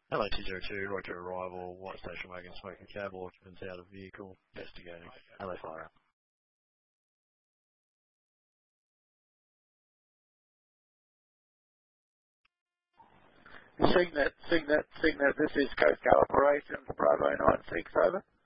LA202, roger arrival, white station wagon, smoking cab, all occupants out of vehicle, investigating. LA fire. Signet, this is Coast Guard Operations, Bravo 96, over.